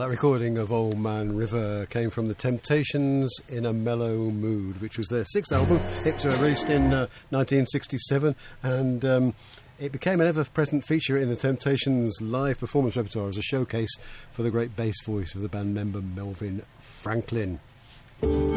That recording of Old Man River came from The Temptations in a Mellow Mood, which was their sixth album. It was released in 1967, and it became an ever-present feature in The Temptations' live performance repertoire as a showcase for the great bass voice of the band member Melvin Franklin.